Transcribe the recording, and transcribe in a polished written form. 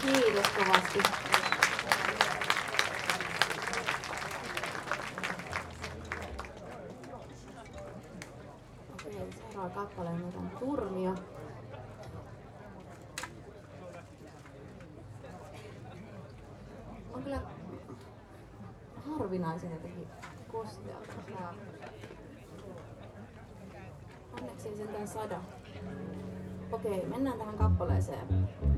Kiitos kovasti. Okei, seuraava kappale on Turmio. On kyllä harvinaisen jotenkin kostealta. Onneksi ei sentään sada. Okei, mennään tähän kappaleeseen.